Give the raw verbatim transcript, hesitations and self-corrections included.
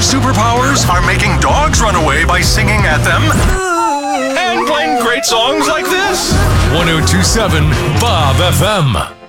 superpowers are making dogs run away by singing at them and playing great songs like this. ten twenty-seven Bob F M.